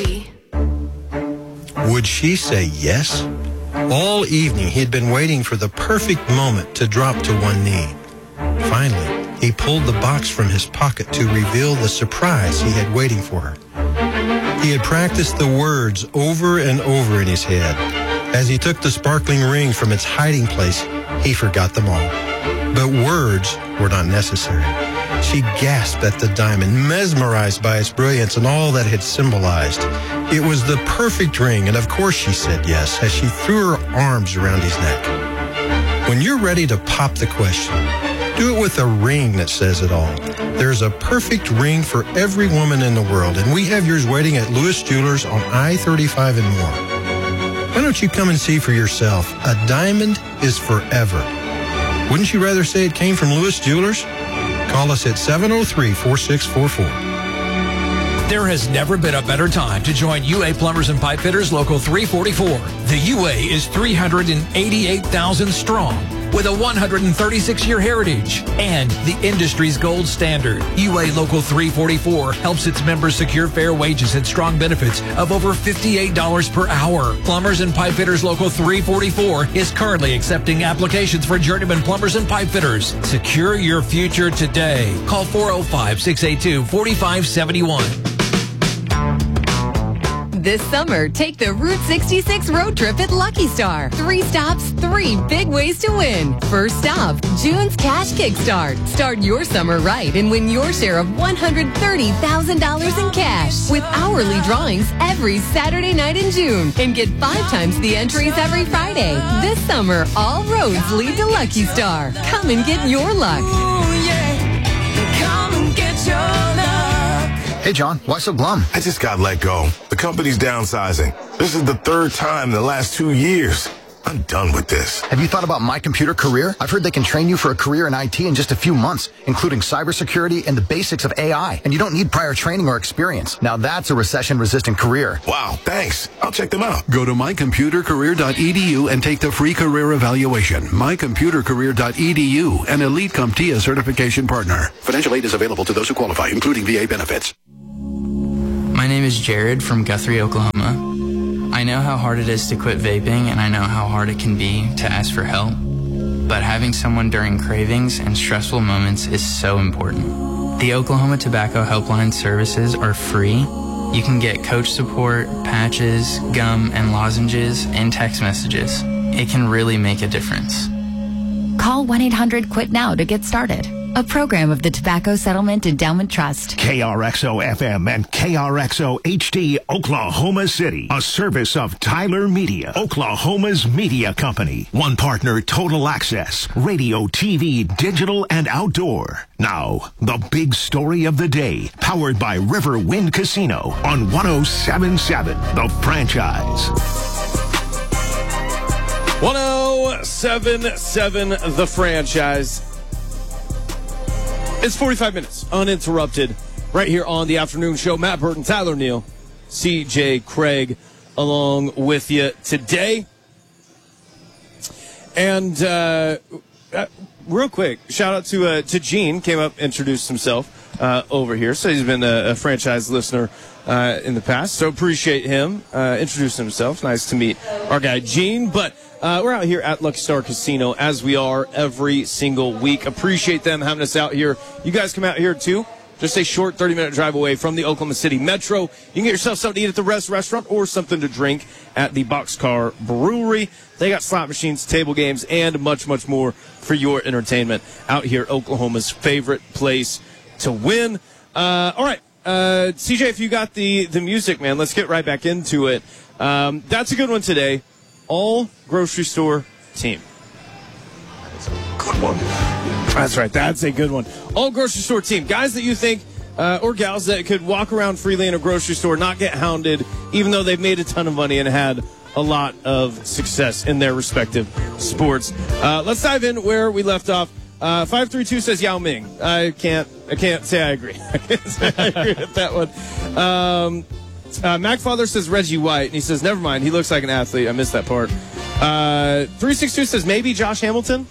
Would she say yes? All evening, he had been waiting for the perfect moment to drop to one knee. Finally, he pulled the box from his pocket to reveal the surprise he had waiting for her. He had practiced the words over and over in his head. As he took the sparkling ring from its hiding place, he forgot them all. But words were not necessary. She gasped at the diamond, mesmerized by its brilliance and all that it had symbolized. It was the perfect ring, and of course she said yes, as she threw her arms around his neck. When you're ready to pop the question, do it with a ring that says it all. There's a perfect ring for every woman in the world, and we have yours waiting at Lewis Jewelers on I-35 and more. Why don't you come and see for yourself? A diamond is forever. Wouldn't you rather say it came from Lewis Jewelers? Call us at 703-4644. There has never been a better time to join UA Plumbers and Pipe Fitters Local 344. The UA is 388,000 strong with a 136-year heritage and the industry's gold standard. UA Local 344 helps its members secure fair wages and strong benefits of over $58 per hour. Plumbers and Pipe Fitters Local 344 is currently accepting applications for journeyman plumbers and pipe fitters. Secure your future today. Call 405-682-4571. This summer, take the Route 66 road trip at Lucky Star. 3 stops, 3 big ways to win. First stop, June's Cash Kickstart. Start your summer right and win your share of $130,000 in cash with hourly drawings every Saturday night in June. And get 5 times the entries every Friday. This summer, all roads lead to Lucky Star. Come and get your luck. Ooh, yeah. Come and get your luck. Hey, John, why so glum? I just got let go. The company's downsizing. This is the 3rd time in the last 2 years. I'm done with this. Have you thought about My Computer Career? I've heard they can train you for a career in IT in just a few months, including cybersecurity and the basics of AI. And you don't need prior training or experience. Now that's a recession-resistant career. Wow, thanks. I'll check them out. Go to mycomputercareer.edu and take the free career evaluation. mycomputercareer.edu, an Elite CompTIA certification partner. Financial aid is available to those who qualify, including VA benefits. My name is Jared from Guthrie, Oklahoma. I know how hard it is to quit vaping, and I know how hard it can be to ask for help. But having someone during cravings and stressful moments is so important. The Oklahoma Tobacco Helpline services are free. You can get coach support, patches, gum, and lozenges in text messages. It can really make a difference. Call 1-800-QUIT-NOW to get started. A program of the Tobacco Settlement Endowment Trust. KRXO-FM and KRXO-HD, Oklahoma City. A service of Tyler Media, Oklahoma's media company. One partner, Total Access. Radio, TV, digital, and outdoor. Now, the big story of the day. Powered by Riverwind Casino on 107.7, The Franchise. 107.7, The Franchise. It's 45 minutes uninterrupted right here on the afternoon show. Matt Burton, Tyler Neal, CJ Craig along with you today. And real quick, shout out to Gene, came up, introduced himself over here. So he's been a franchise listener in the past. So appreciate him introducing himself. Nice to meet our guy Gene. But we're out here at Lucky Star Casino, as we are every single week. Appreciate them having us out here. You guys come out here, too. Just a short 30-minute drive away from the Oklahoma City Metro. You can get yourself something to eat at the restaurant or something to drink at the Boxcar Brewery. They got slot machines, table games, and much, much more for your entertainment out here, Oklahoma's favorite place to win. All right, CJ, if you got the music, man, let's get right back into it. That's a good one today. All grocery store team. That's a good one. That's right. That's a good one. All grocery store team. Guys that you think, or gals that could walk around freely in a grocery store, not get hounded, even though they've made a ton of money and had a lot of success in their respective sports. Let's dive in where we left off. 532 says Yao Ming. I can't say I agree. I can't say I agree with that one. MacFather says Reggie White, and he says, never mind, he looks like an athlete. I missed that part. 362 says maybe Josh Hamilton.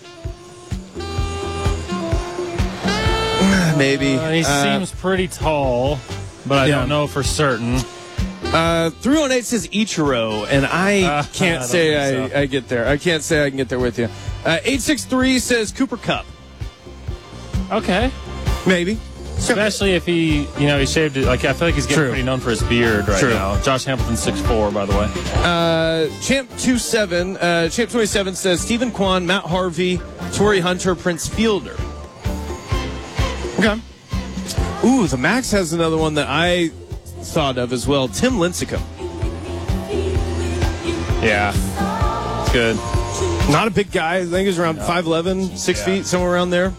Maybe. He seems pretty tall, but I don't know for certain. 318 says Ichiro, and I can't say I get there. I can't say I can get there with you. 863 says Cooper Kupp. Okay. Maybe. Especially if he shaved it. Like, I feel like he's getting pretty known for his beard right now. Josh Hamilton's 6'4", by the way. Champ 27 says Stephen Kwan, Matt Harvey, Torrey Hunter, Prince Fielder. Okay. Ooh, the Max has another one that I thought of as well. Tim Lincecum. Yeah. It's good. Not a big guy. I think he's around 5'11", 6 feet, somewhere around there.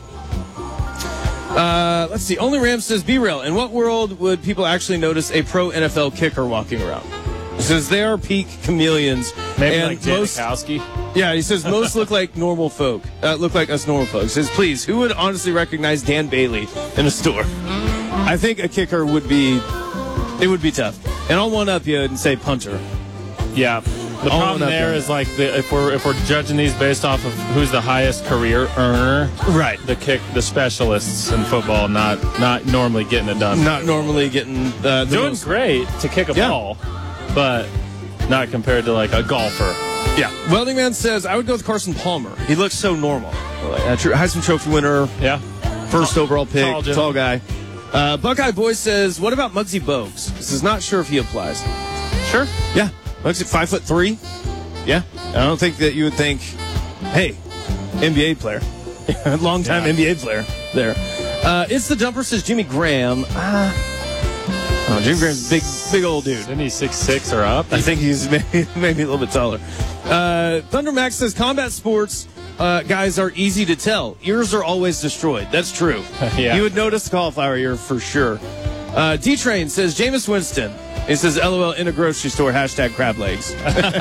Let's see. Only Ram says, B-Rail, in what world would people actually notice a pro NFL kicker walking around? He says they are peak chameleons. Maybe and like Janikowski. Yeah, he says most look like normal folk. Look like us normal folks. He says, please, who would honestly recognize Dan Bailey in a store? I think a kicker would be tough. And I'll one-up you and say punter. Yeah. The problem there is like if we're judging these based off of who's the highest career earner, right? The specialists in football not normally getting it done. Not normally getting doing great to kick a ball, but not compared to like a golfer. Yeah. Welding Man says I would go with Carson Palmer. He looks so normal. Heisman Trophy winner. Yeah. First overall pick. Tall guy. Buckeye Boy says, what about Muggsy Bogues? This is not sure if he applies. Sure. Yeah. Muggsy 5'3". Yeah. I don't think that you would think, hey, NBA player. Long-time NBA player there. It's the Dumper says Jimmy Graham. Jimmy Graham's big old dude. Isn't he 6'6" or up? I think he's maybe a little bit taller. Thunder Max says combat sports guys are easy to tell. Ears are always destroyed. That's true. Yeah. You would notice the cauliflower ear for sure. D-Train says Jameis Winston. He says LOL in a grocery store, hashtag crab legs.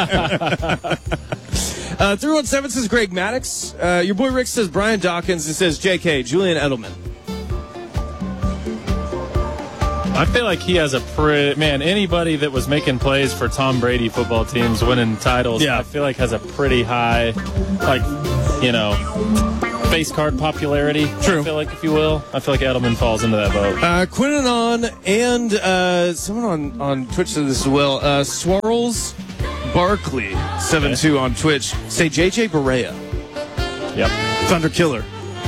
317 says Greg Maddox. Your boy Rick says Brian Dawkins. He says JK, Julian Edelman. I feel like he has anybody that was making plays for Tom Brady football teams winning titles, I feel like has a pretty high, face card popularity. True. I feel like, if you will. I feel like Edelman falls into that boat. Quinnanon and someone on Twitch said this as well. Swirls Barkley, 7-2 on Twitch, say JJ Barea. Yep. Thunder Killer.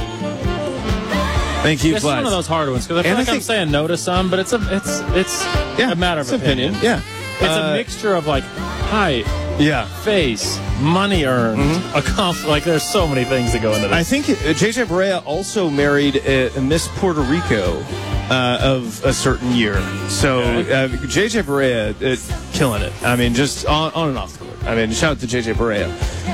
Thank you. It's one of those hard ones because I feel like I'm saying no to some, but it's a matter of opinion. Yeah, it's a mixture of like height, face, money earned, like there's so many things that go into this. I think JJ Barea also married a Miss Puerto Rico of a certain year. So JJ Barea killing it. I mean, just on and off the court. I mean, shout out to JJ Barea.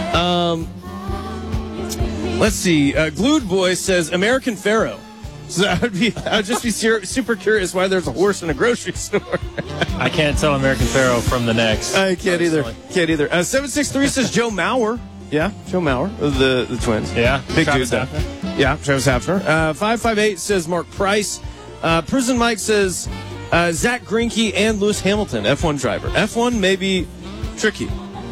Let's see. Glued Boy says American Pharaoh. So I'd just be super curious why there's a horse in a grocery store. I can't tell American Pharaoh from the next. I can't either. 763 says Joe Mauer. Yeah, Joe Mauer of the Twins. Yeah, big Travis dude. Hafner. Yeah, Travis Hafner. 558 says Mark Price. Prison Mike says Zach Greinke and Lewis Hamilton, F1 driver. F1 may be tricky.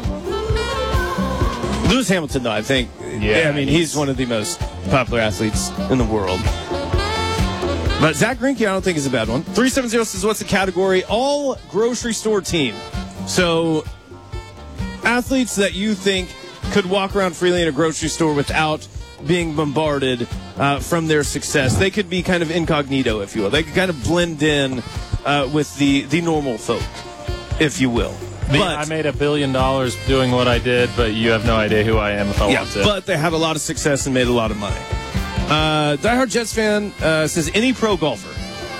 Lewis Hamilton, though, I think. Yeah, I mean, he's one of the most popular athletes in the world. But Zach Greinke, I don't think is a bad one. 370 says, what's the category? All grocery store team. So, athletes that you think could walk around freely in a grocery store without being bombarded from their success. They could be kind of incognito, if you will. They could kind of blend in with the normal folk, if you will. I made $1 billion doing what I did, but you have no idea who I am if I want to. But they had a lot of success and made a lot of money. Diehard Jets fan says any pro golfer.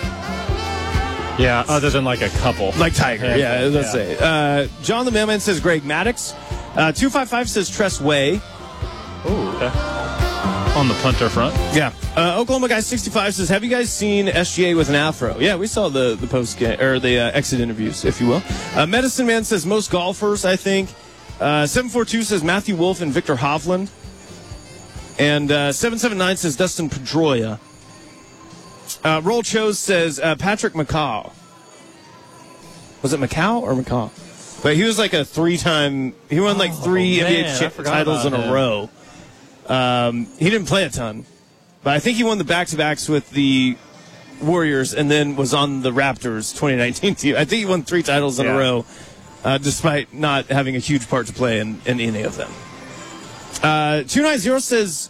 Yeah, other than like a couple. Like Tiger, let's say. John the Mailman says Greg Maddox. 255 says Tress Way. Ooh, okay. On the punter front. Yeah. Oklahoma Guy 65 says, have you guys seen SGA with an afro? Yeah, we saw the post game or the exit interviews, if you will. Medicine Man says most golfers, I think. 742 says Matthew Wolff and Victor Hovland. And 779 says Dustin Pedroia. Roll Chose says Patrick McCaw. Was it Macau or McCaw? But he was like a three-time. He won like three NBA titles in a row. He didn't play a ton, but I think he won the back-to-backs with the Warriors and then was on the Raptors 2019 team. I think he won 3 titles in a row, despite not having a huge part to play in any of them. 290 says,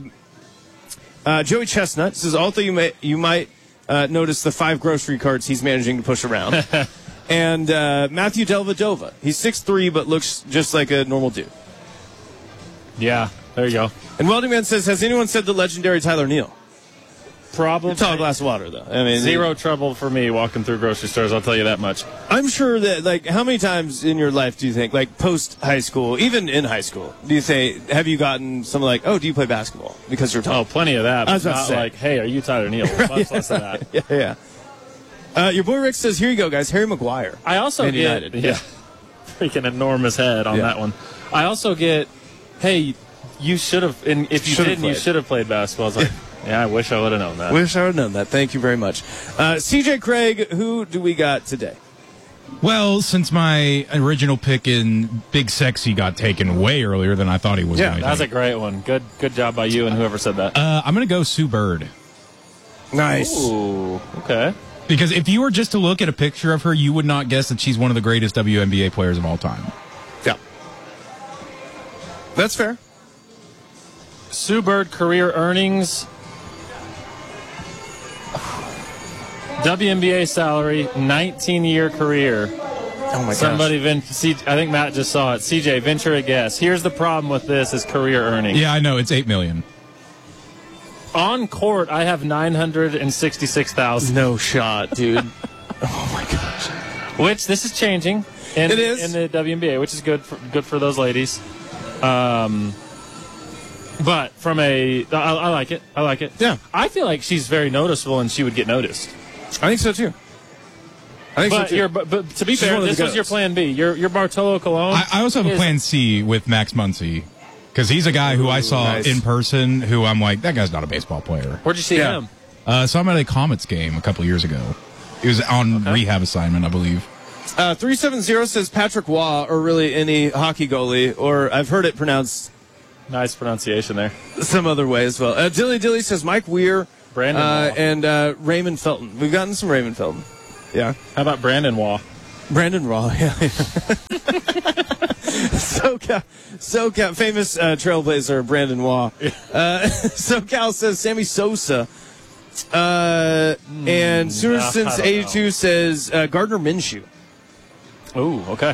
Joey Chestnut says, although you might notice the 5 grocery carts he's managing to push around. And Matthew Dellavedova. He's 6'3", but looks just like a normal dude. Yeah, there you go. And Welding Man says, has anyone said the legendary Tyler Neal? Probably. Tall glass of water, though. I mean, zero trouble for me walking through grocery stores, I'll tell you that much. I'm sure that, like, how many times in your life do you think, like, post-high school, even in high school, do you say, have you gotten something like, oh, do you play basketball? Because you're tall. Oh, plenty of that. I was But about not to say. like, hey, are you Tyler Neal? Much less than that. Yeah. Your boy Rick says, here you go, guys, Harry Maguire. I also Man get, United. freaking enormous head on that one. I also get, hey, you should have, and if you didn't, you should have played basketball. I was like, yeah, I wish I would have known that. Wish I would have known that. Thank you very much. CJ Craig, who do we got today? Well, since my original pick in Big Sexy got taken way earlier than I thought he was going to. That was a great one. Good job by you and whoever said that. I'm going to go Sue Bird. Nice. Ooh, okay. Because if you were just to look at a picture of her, you would not guess that she's one of the greatest WNBA players of all time. Yeah. That's fair. Sue Bird career earnings, WNBA salary, 19-year career. Oh my Somebody, I think Matt just saw it. CJ, venture a guess. Here's the problem with this: is career earnings. Yeah, I know it's $8 million. On court, I have $966,000. No shot, dude. Oh my gosh. Which this is changing. It is in the WNBA, which is good for those ladies. But from I like it. I like it. Yeah. I feel like she's very noticeable, and she would get noticed. I think so too. But to be fair, this was your plan B. Your Bartolo Colon. I also have a plan C with Max Muncy. Because he's a guy who I saw in person who I'm like, that guy's not a baseball player. Where'd you see him? Saw him at a Comets game a couple years ago. He was on rehab assignment, I believe. 370 says Patrick Waugh, or really any hockey goalie, or I've heard it pronounced. Nice pronunciation there. Some other way as well. Dilly says Mike Weir, Brandon Waugh. and Raymond Felton. We've gotten some Raymond Felton. Yeah. How about Brandon Waugh? Brandon Waugh, yeah. SoCal, famous trailblazer Brandon Waugh. SoCal says Sammy Sosa. And Sooners Since 82 says Gardner Minshew. Ooh, okay.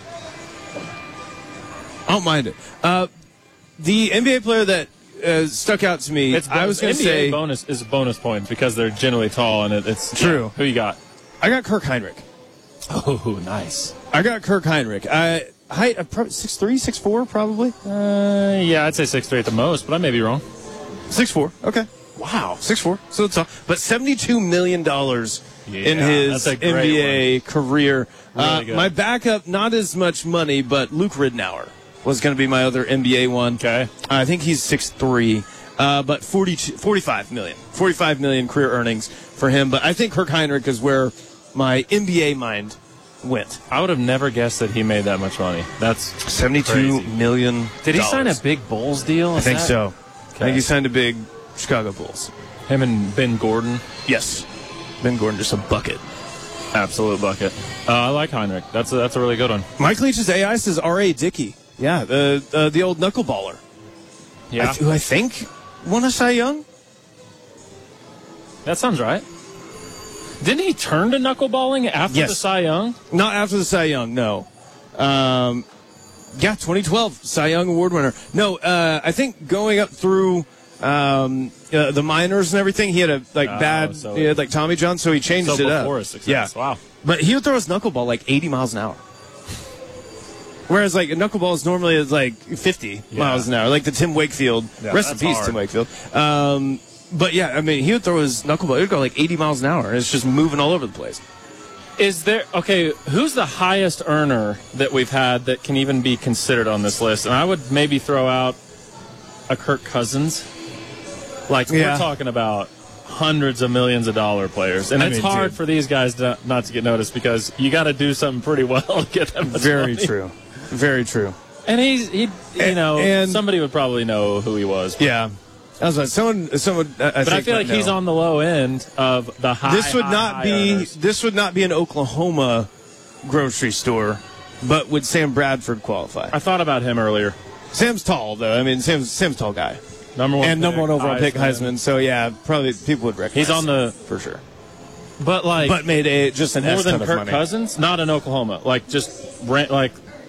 I don't mind it. The NBA player that stuck out to me, I was going to say... bonus is bonus points because they're generally tall, and it's true. Yeah. Who you got? I got Kirk Heinrich. Oh, nice. I got Kirk Heinrich. Height, 6'3", 6'4", probably? Yeah, I'd say 6'3" at the most, but I may be wrong. 6'4", okay. Wow, 6'4", so it's tough. But $72 million in his NBA career. Really good. My backup, not as much money, but Luke Ridnour was going to be my other NBA one. Okay. I think he's 6'3", but 45 million career earnings for him. But I think Kirk Heinrich is where my NBA mind went. I would have never guessed that he made that much money. That's $72 million. Did he sign a big Bulls deal? I think so. Okay. I think he signed a big Chicago Bulls. Him and Ben Gordon? Yes. Ben Gordon, just a bucket. Absolute bucket. I like Heinrich. That's a really good one. Mike Leach's AI says R.A. Dickey. Yeah, the old knuckleballer. Yeah. Who I think won a Cy Young? That sounds right. Didn't he turn to knuckleballing after the Cy Young? Not after the Cy Young, no. Yeah, 2012 Cy Young Award winner. No, I think going up through the minors and everything, he had a he had like Tommy John, so he changed it up. Before his success. Yeah, wow. But he would throw his knuckleball like 80 miles an hour. Whereas like a knuckleball is normally like 50 miles an hour, like the Tim Wakefield. Rest in peace, Tim Wakefield. But yeah, I mean, he would throw his knuckleball. It would go like 80 miles an hour, and it's just moving all over the place. Is there, who's the highest earner that we've had that can even be considered on this list? And I would maybe throw out a Kirk Cousins. Like, we're talking about hundreds of millions of dollar players. And it's hard for these guys not to get noticed because you got to do something pretty well to get them. Very true. Very true. And he somebody would probably know who he was. Yeah. I was like, someone. But I feel like he's on the low end of the high. This would not be. earners. This would not be an Oklahoma grocery store, but would Sam Bradford qualify? I thought about him earlier. Sam's tall, though. I mean, Sam's a tall guy. Number one overall pick Heisman. So yeah, probably people would recognize. He's on the for sure. But made just an more S than ton of Kirk money. Cousins. Not in Oklahoma. Like just rent like.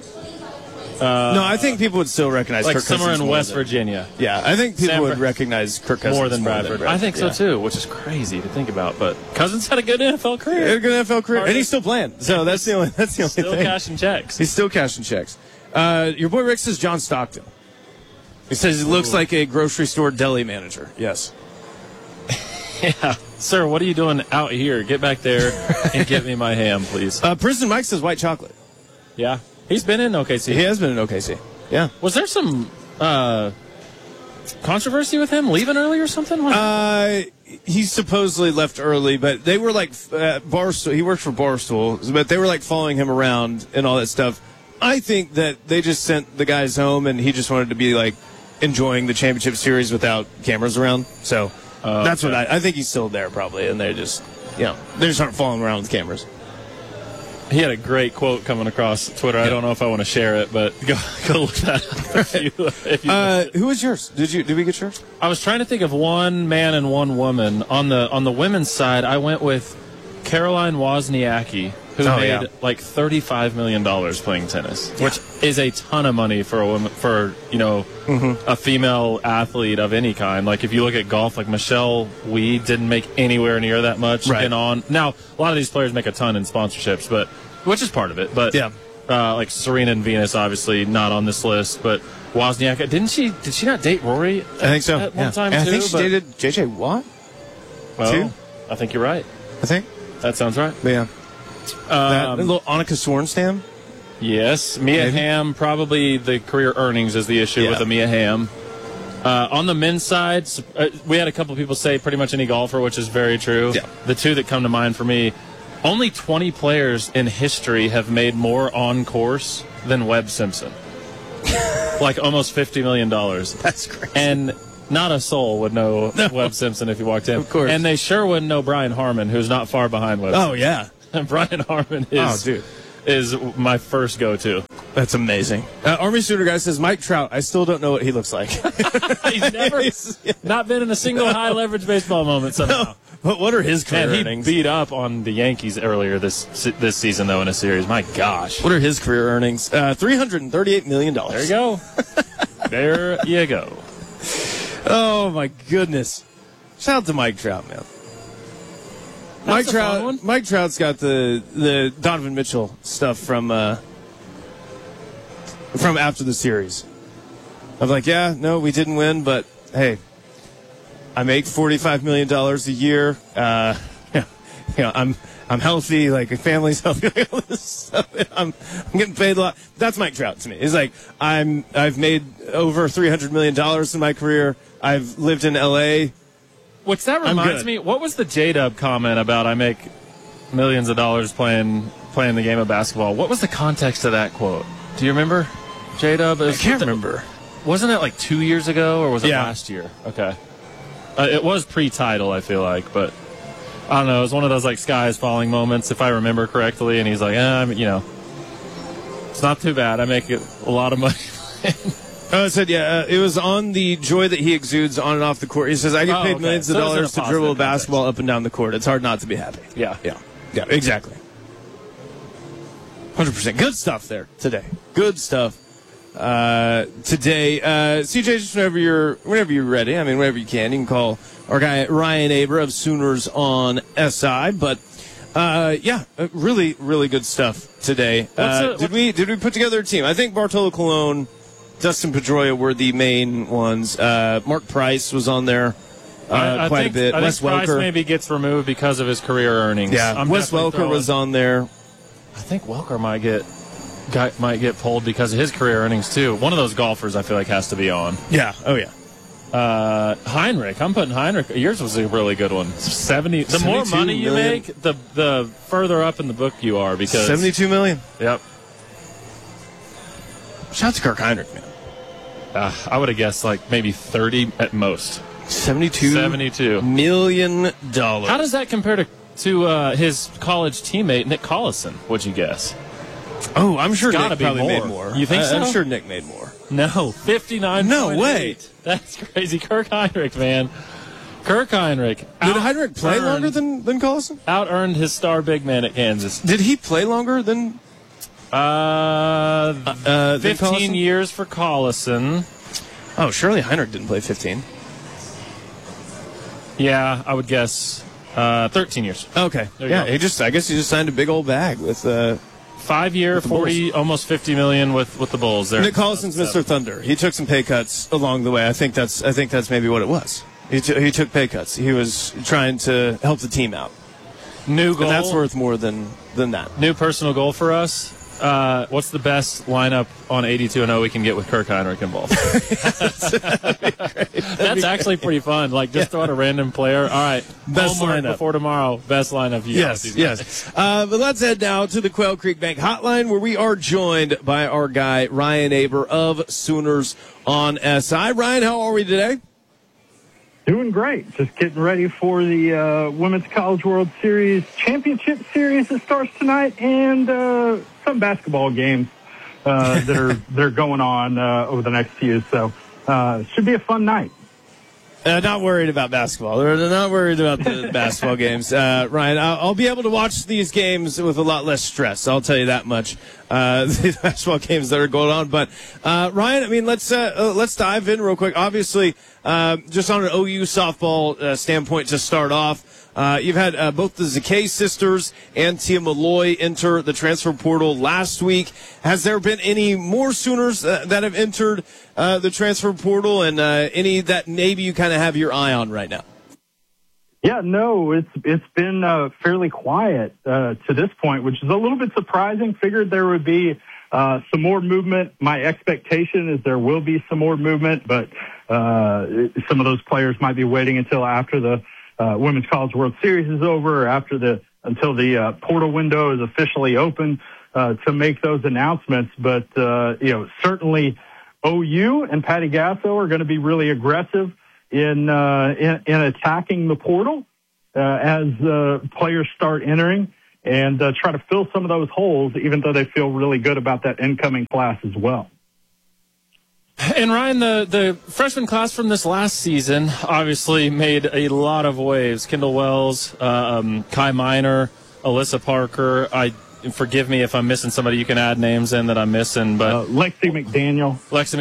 No, I think people would still recognize like Kirk somewhere Cousins in more West than- Virginia. Yeah, I think people Sam would recognize Kirk Cousins more than Bradford. I think so yeah. too, which is crazy to think about. But Cousins had a good NFL career. He had a good NFL career, and he's still playing. So that's the only Still thing. cashing checks. He's still cashing checks. Your boy Rick says John Stockton. He says he looks like a grocery store deli manager. Yes. Yeah. Sir, what are you doing out here? Get back there and get me my ham, please. Prison Mike says white chocolate. Yeah. He's been in OKC. He has been in OKC. Yeah. Was there some controversy with him leaving early or something? He supposedly left early, but they were like Barstool. He worked for Barstool, but they were like following him around and all that stuff. I think that they just sent the guys home, and he just wanted to be like enjoying the championship series without cameras around. So that's okay. what I think. He's still there probably, and they just aren't following around with cameras. He had a great quote coming across Twitter. I don't know if I want to share it, but go look that up if you who was yours? Did we get yours? I was trying to think of one man and one woman. On the women's side, I went with Caroline Wozniacki, who made like $35 million playing tennis, which is a ton of money for a woman, a female athlete of any kind. Like if you look at golf, like Michelle Wie didn't make anywhere near that much. Right. And on now, a lot of these players make a ton in sponsorships, but which is part of it. But like Serena and Venus, obviously not on this list, but Wozniacki, did she not date Rory? I think so. At one time and too. I think she dated JJ Watt. Well, too? I think you're right. I think that sounds right. But yeah. That little Annika Sorenstam. Yes, Mia Hamm. Probably the career earnings is the issue with the Mia Hamm. On the men's side, we had a couple people say pretty much any golfer, which is very true. Yeah. The two that come to mind for me, only 20 players in history have made more on course than Webb Simpson. Like almost $50 million. That's crazy. And not a soul would know Webb Simpson if he walked in. Of course. And they sure wouldn't know Brian Harmon, who's not far behind Webb. Oh, yeah. And Brian Harmon is my first go-to. That's amazing. Army Shooter Guy says, Mike Trout, I still don't know what he looks like. He's never not been in a single high-leverage baseball moment somehow. No, but what are his career earnings? He beat up on the Yankees earlier this season, though, in a series. My gosh. What are his career earnings? $338 million. There you go. There you go. Oh, my goodness. Shout out to Mike Trout, man. Mike Trout's got the Donovan Mitchell stuff from after the series. I'm like, no, we didn't win, but hey, I make $45 million a year. I'm healthy, like a family's healthy, like all this stuff. I'm getting paid a lot. That's Mike Trout to me. It's like I've made over $300 million in my career. I've lived in LA. Which that reminds me, what was the J-Dub comment about I make millions of dollars playing the game of basketball? What was the context of that quote? Do you remember, J-Dub? I can't remember. Wasn't it like 2 years ago, or was it last year? Okay. It was pre-title, I feel like, but I don't know. It was one of those like sky is falling moments, if I remember correctly, and he's like, it's not too bad. I make a lot of money. I said, it was on the joy that he exudes on and off the court. He says, I get paid millions of dollars to dribble a basketball up and down the court. It's hard not to be happy. Yeah, exactly. 100%. Good stuff there today. Good stuff today. CJ, just whenever you're ready, I mean, whenever you can call our guy Ryan Aber of Sooners on SI. But, really, really good stuff today. Did we put together a team? I think Bartolo Colon, Dustin Pedroia were the main ones. Mark Price was on there quite a bit. I Wes think Price Welker maybe gets removed because of his career earnings. Yeah, Wes Welker was on there. I think Welker might get pulled because of his career earnings too. One of those golfers I feel like has to be on. Yeah. Oh yeah. Heinrich. I'm putting Heinrich. Yours was a really good one. 70. The more money you make, the further up in the book you are because $72 million. Yep. Shout out to Kirk Heinrich, man. I would have guessed like maybe 30 at most. $72 million. How does that compare to his college teammate, Nick Collison, would you guess? Oh, I'm sure Nick probably made more. You think so? I'm sure Nick made more. No, 59. No way. That's crazy. Kirk Hinrich, man. Kirk Hinrich. Did Hinrich play longer than Collison? Out-earned his star big man at Kansas. Did he play longer than 15 years for Collison. Oh, surely Hinrich didn't play 15. Yeah, I would guess 13 years. Okay. Yeah, I guess he just signed a big old bag with 5-year, 40, almost $50 million with the Bulls. There. Nick Collison's Mr. Thunder. He took some pay cuts along the way. I think that's maybe what it was. He took pay cuts. He was trying to help the team out. New goal. And that's worth more than that. New personal goal for us. What's the best lineup on 82-0 we can get with Kirk Hinrich involved? That's actually pretty fun. Like, just throw out a random player. All right, best lineup before tomorrow. Best lineup. Yes. But let's head now to the Quail Creek Bank Hotline, where we are joined by our guy Ryan Aber of Sooners on SI. Ryan, how are we today? Doing great. Just getting ready for the Women's College World Series Championship Series that starts tonight, and some basketball games that are going on over the next few. So should be a fun night. Not worried about basketball. They're not worried about the basketball games. Ryan, I'll be able to watch these games with a lot less stress. I'll tell you that much. The basketball games that are going on. But, Ryan, I mean, let's dive in real quick. Obviously, just on an OU softball standpoint to start off, you've had both the Zakay sisters and Tia Malloy enter the transfer portal last week. Has there been any more Sooners that have entered the transfer portal, and any that maybe you kind of have your eye on right now? Yeah, no, it's been fairly quiet to this point, which is a little bit surprising. Figured there would be some more movement. My expectation is there will be some more movement, but some of those players might be waiting until after the Women's College World Series is over, or until the portal window is officially open to make those announcements. But certainly OU and Patty Gasso are going to be really aggressive in attacking the portal as players start entering, and try to fill some of those holes, even though they feel really good about that incoming class as well. And Ryan, the freshman class from this last season obviously made a lot of waves. Kendall Wells, Kai Minor, Alyssa Parker. Forgive me if I'm missing somebody. You can add names in that I'm missing, but Lexi McDaniel.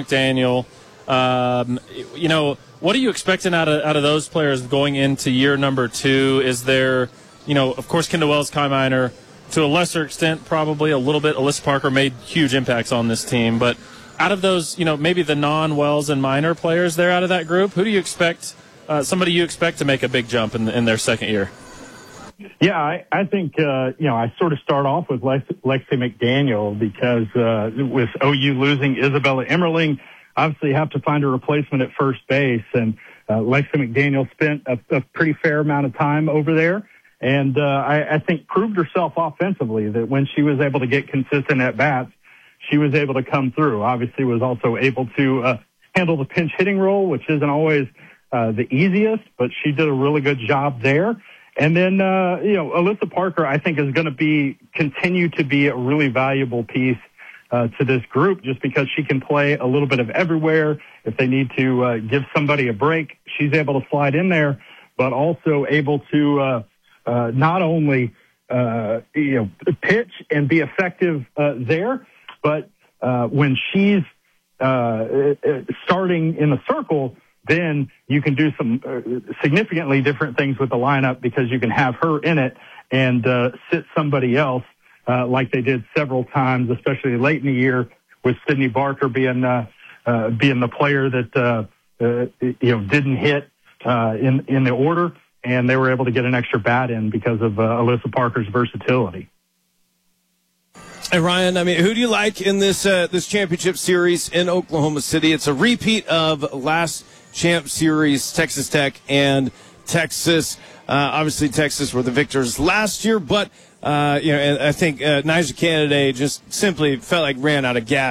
What are you expecting out of those players going into year number 2? Is there, of course, Kendall Wells, Kai Minor, to a lesser extent, probably a little bit. Alyssa Parker made huge impacts on this team, but out of those, maybe the non-Wells and Minor players there out of that group, who do you expect, somebody you expect to make a big jump in their second year? Yeah, I think, I sort of start off with Lexi McDaniel because with OU losing Isabella Emmerling, obviously you have to find a replacement at first base. And Lexi McDaniel spent a pretty fair amount of time over there. And I think proved herself offensively, that when she was able to get consistent at-bats, she was able to come through. Obviously was also able to handle the pinch hitting role, which isn't always the easiest, but she did a really good job there. And then, Alyssa Parker, I think, is going to continue to be a really valuable piece to this group, just because she can play a little bit of everywhere. If they need to give somebody a break, she's able to slide in there, but also able to not only pitch and be effective there, but when she's starting in the circle, then you can do some significantly different things with the lineup, because you can have her in it and sit somebody else like they did several times, especially late in the year, with Sydney Barker being the player that didn't hit in the order, and they were able to get an extra bat in because of Alyssa Parker's versatility. Hey, Ryan, I mean, who do you like in this championship series in Oklahoma City? It's a repeat of last champ series, Texas Tech and Texas. Obviously, Texas were the victors last year, but and I think Nyjah Canaday just simply felt like ran out of gas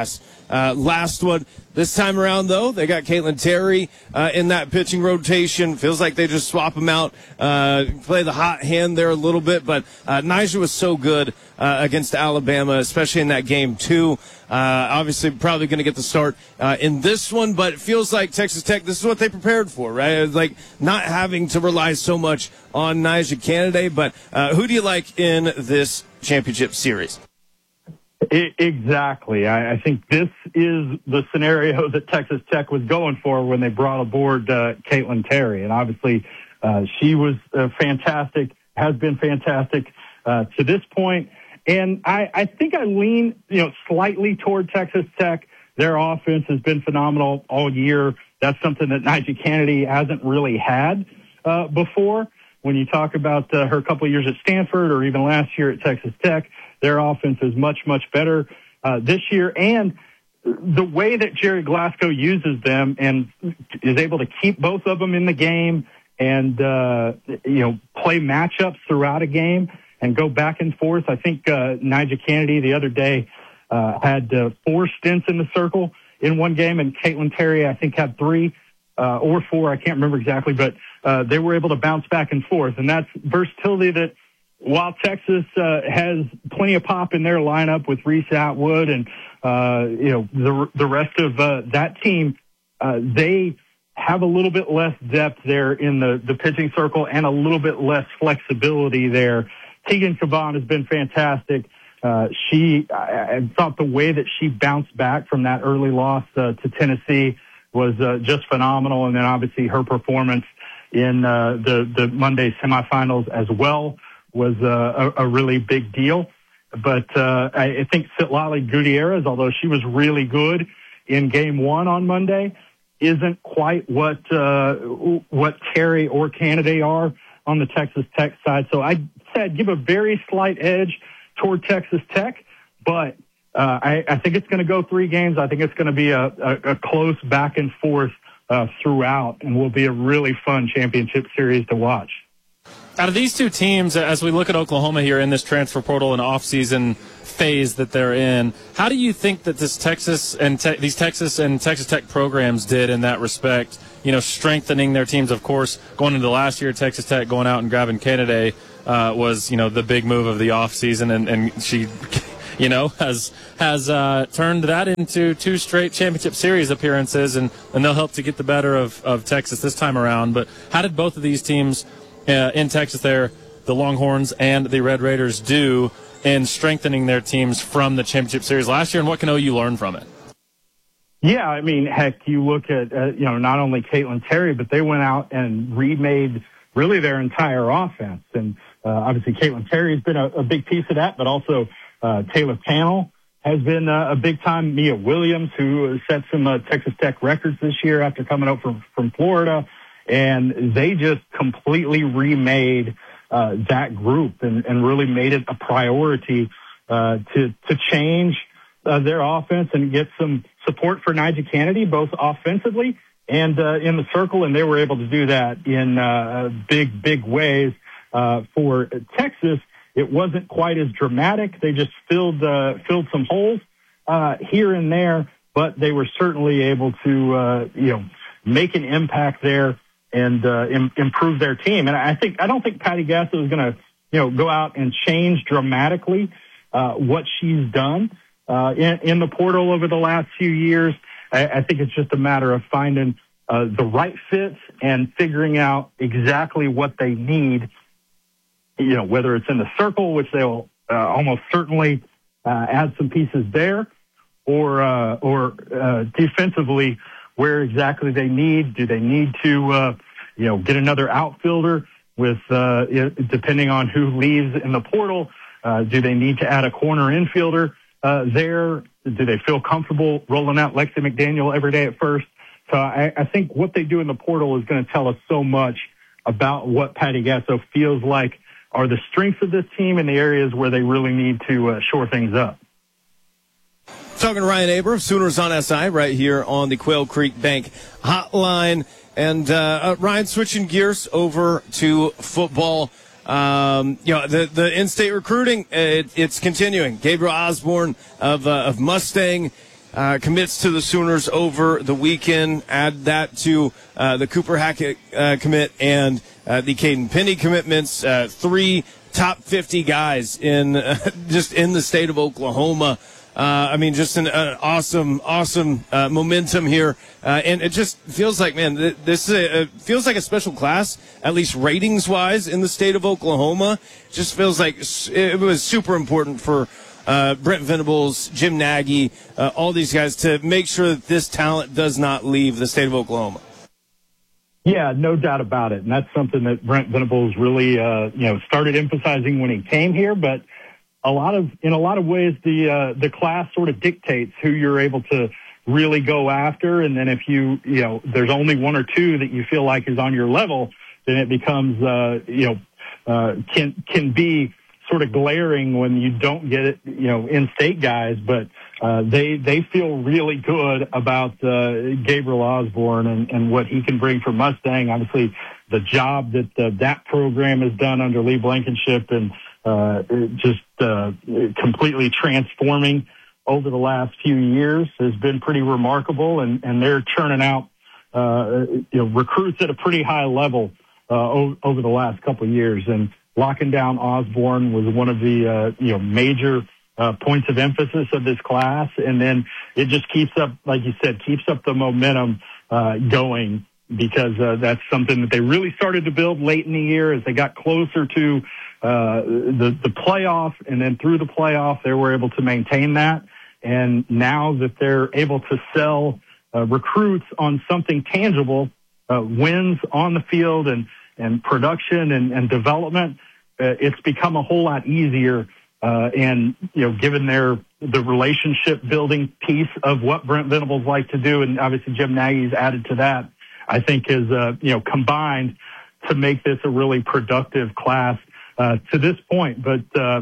last one. This time around, though, they got Caitlin Terry in that pitching rotation. Feels like they just swap them out, play the hot hand there a little bit. But Nyjah was so good against Alabama, especially in that game, too. Obviously, probably going to get the start in this one. But it feels like Texas Tech, this is what they prepared for, right? Like not having to rely so much on Nyjah Canaday. But who do you like in this championship series? Exactly. I think this is the scenario that Texas Tech was going for when they brought aboard Caitlin Terry. And obviously, she was fantastic, has been fantastic to this point. And I think I lean, slightly toward Texas Tech. Their offense has been phenomenal all year. That's something that Nyjah Canaday hasn't really had before. When you talk about her couple of years at Stanford or even last year at Texas Tech, their offense is much, much better this year. And the way that Jerry Glasgow uses them and is able to keep both of them in the game and, play matchups throughout a game and go back and forth. I think Nyjah Canaday the other day had 4 stints in the circle in one game, and Caitlin Terry, I think, had 3 or 4. I can't remember exactly, but they were able to bounce back and forth. And that's versatility that, while Texas has plenty of pop in their lineup with Reese Atwood and the rest of that team, they have a little bit less depth there in the pitching circle and a little bit less flexibility there. Tegan Caban has been fantastic. I thought the way that she bounced back from that early loss to Tennessee was just phenomenal, and then obviously her performance in the Monday semifinals as well was a really big deal. But I think Citlali Gutierrez, although she was really good in game 1 on Monday, isn't quite what Terry or Canaday are on the Texas Tech side. So I'd give a very slight edge toward Texas Tech, but I think it's going to go 3 games. I think it's going to be a close back and forth throughout, and will be a really fun championship series to watch. Out of these two teams, as we look at Oklahoma here in this transfer portal and offseason phase that they're in, how do you think that these Texas and Texas Tech programs did in that respect? Strengthening their teams, of course, going into last year, Texas Tech going out and grabbing Canaday was, the big move of the offseason, and she, has turned that into 2 straight championship series appearances, and they'll help to get the better of Texas this time around. But how did both of these teams in Texas there, the Longhorns and the Red Raiders, do in strengthening their teams from the championship series last year, and what can OU learn from it? Yeah, I mean, heck, you look at, not only Caitlin Terry, but they went out and remade really their entire offense. And obviously Caitlin Terry has been a big piece of that, but also Taylor Cannell has been a big time. Mia Williams, who set some Texas Tech records this year after coming up from Florida. And they just completely remade that group and really made it a priority to change their offense and get some support for Nyjah Canaday, both offensively and in the circle. And they were able to do that in big ways. For Texas, it wasn't quite as dramatic. They just filled some holes here and there, but they were certainly able to make an impact there and improve their team. And I don't think Patty Gasso is going to go out and change dramatically what she's done in the portal over the last few years. I think it's just a matter of finding the right fits and figuring out exactly what they need. Whether it's in the circle, which they'll almost certainly add some pieces there, or defensively, where exactly they need. Do they need to get another outfielder with depending on who leaves in the portal? Do they need to add a corner infielder there? Do they feel comfortable rolling out Lexi McDaniel every day at first? So I think what they do in the portal is going to tell us so much about what Patty Gasso feels like are the strengths of this team and the areas where they really need to shore things up. Talking to Ryan Aber of Sooners on SI right here on the Quail Creek Bank Hotline. And Ryan, switching gears over to football. The in-state recruiting, it's continuing. Gabriel Osborne of Mustang commits to the Sooners over the weekend. Add that to the Cooper Hackett commit and the Caden Penny commitments. 3 top 50 guys in just in the state of Oklahoma. I mean, just an awesome momentum here, and it just feels like, man, this feels like a special class, at least ratings-wise, in the state of Oklahoma. Just feels like it was super important for Brent Venables, Jim Nagy, all these guys to make sure that this talent does not leave the state of Oklahoma. Yeah, no doubt about it, and that's something that Brent Venables really, started emphasizing when he came here, but in a lot of ways, the class sort of dictates who you're able to really go after. And then if there's only 1 or 2 that you feel like is on your level, then it becomes, can be sort of glaring when you don't get it, in-state guys. But, they feel really good about, Gabriel Osborne and what he can bring for Mustang. Obviously, the job that program has done under Lee Blankenship and, completely transforming over the last few years has been pretty remarkable, and they're churning out recruits at a pretty high level over the last couple of years. And locking down Osborne was one of the major points of emphasis of this class, and then it just keeps up, like you said, keeps up the momentum going, because that's something that they really started to build late in the year as they got closer to the playoff, and then through the playoff, they were able to maintain that. And now that they're able to sell recruits on something tangible, wins on the field and production and development, it's become a whole lot easier. And, given the relationship building piece of what Brent Venables like to do, and obviously Jim Nagy's added to that, I think is, combined to make this a really productive class to this point. But,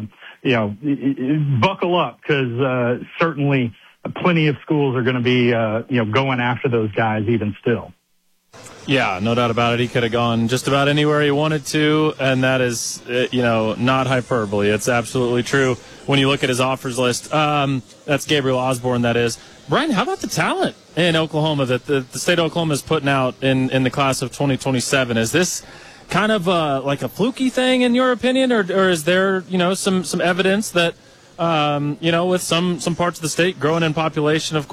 buckle up, because certainly plenty of schools are going to be, going after those guys even still. Yeah, no doubt about it. He could have gone just about anywhere he wanted to, and that is, not hyperbole. It's absolutely true when you look at his offers list. That's Gabriel Osborne, that is. Brian, how about the talent in Oklahoma that the state of Oklahoma is putting out in the class of 2027? Is this kind of like a fluky thing in your opinion, or is there some evidence that with some parts of the state growing in population, of